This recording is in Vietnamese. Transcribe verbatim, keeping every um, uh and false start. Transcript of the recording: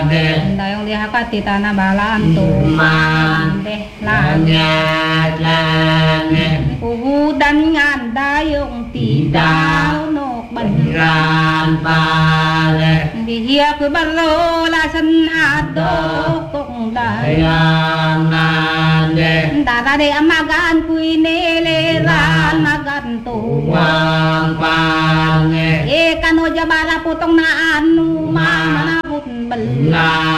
Dayong liha katita na balaan to. Deh lan. Uhudan ngan dayong titaw nok ban. Dihiya ko balo lasan ado kong dayan. Dada de amagan kuineleran magan tuwang pange. E kano jabala putong na anu manaput bala.